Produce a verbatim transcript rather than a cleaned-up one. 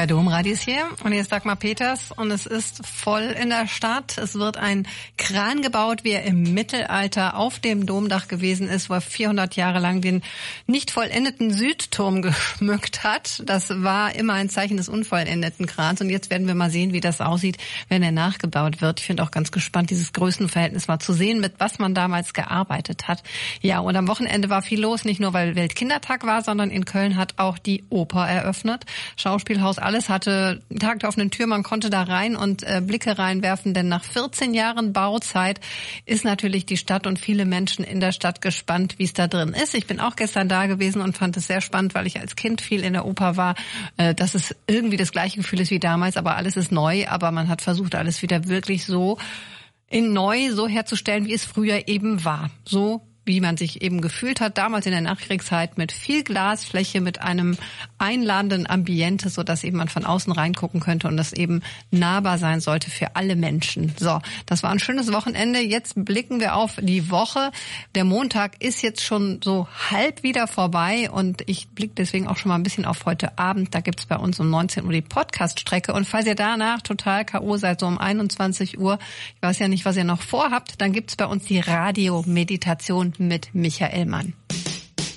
Der Domradi ist hier und hier ist Dagmar Peters und es ist voll in der Stadt. Es wird ein Kran gebaut, wie er im Mittelalter auf dem Domdach gewesen ist, wo er vierhundert Jahre lang den nicht vollendeten Südturm geschmückt hat. Das war immer ein Zeichen des unvollendeten Krans und jetzt werden wir mal sehen, wie das aussieht, wenn er nachgebaut wird. Ich finde auch ganz gespannt, dieses Größenverhältnis mal zu sehen, mit was man damals gearbeitet hat. Ja, und am Wochenende war viel los, nicht nur weil Weltkindertag war, sondern in Köln hat auch die Oper eröffnet. Schauspielhaus alles hatte Tag der offenen Tür, man konnte da rein und äh, Blicke reinwerfen, denn nach vierzehn Jahren Bauzeit ist natürlich die Stadt und viele Menschen in der Stadt gespannt, wie es da drin ist. Ich bin auch gestern da gewesen und fand es sehr spannend, weil ich als Kind viel in der Oper war, äh, dass es irgendwie das gleiche Gefühl ist wie damals, aber alles ist neu, aber man hat versucht, alles wieder wirklich so in neu so herzustellen, wie es früher eben war. So wie man sich eben gefühlt hat, damals in der Nachkriegszeit mit viel Glasfläche, mit einem einladenden Ambiente, so dass eben man von außen reingucken könnte und das eben nahbar sein sollte für alle Menschen. So, das war ein schönes Wochenende. Jetzt blicken wir auf die Woche. Der Montag ist jetzt schon so halb wieder vorbei und ich blicke deswegen auch schon mal ein bisschen auf heute Abend. Da gibt's bei uns um neunzehn Uhr die Podcast-Strecke und falls ihr danach total K O seid, so um einundzwanzig Uhr, ich weiß ja nicht, was ihr noch vorhabt, dann gibt's bei uns die Radio-Meditation mit Michael Mann.